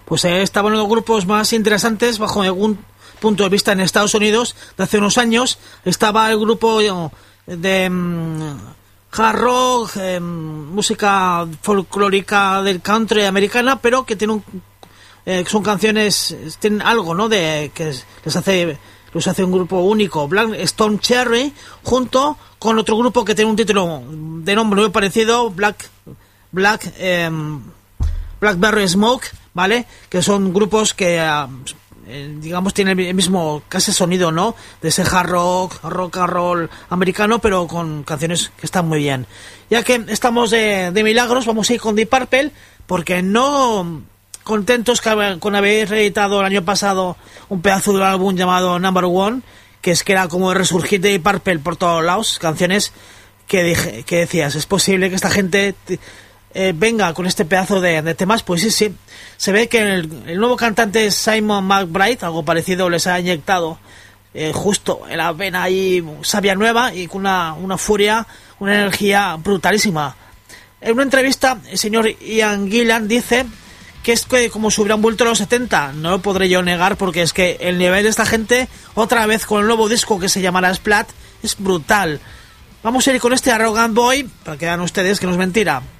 Pues estaban los grupos más interesantes bajo algún punto de vista en Estados Unidos de hace unos años. Estaba el grupo de hard rock, música folclórica del country americana, pero que tiene son canciones, tienen algo, ¿no? De que los hace un grupo único, Black Stone Cherry, junto con otro grupo que tiene un título de nombre muy parecido, Blackberry Smoke, ¿vale? Que son grupos que digamos tienen el mismo casi sonido, ¿no? De ese hard rock and roll americano, pero con canciones que están muy bien. Ya que estamos de milagros, vamos a ir con Deep Purple, porque no contentos con haber reeditado el año pasado un pedazo de un álbum llamado Number One, que era como el resurgir de Deep Purple por todos lados, canciones que decías, es posible que esta gente venga con este pedazo de temas. Pues sí, se ve que el nuevo cantante Simon McBride, algo parecido, les ha inyectado justo en la vena ahí savia nueva y con una furia, una energía brutalísima. En una entrevista el señor Ian Gillan dice que es que como si hubieran vuelto a los 70, no lo podré yo negar, porque es que el nivel de esta gente, otra vez con el nuevo disco que se llamará Splat, es brutal. Vamos a ir con este Arrogant Boy, para que vean ustedes que no es mentira.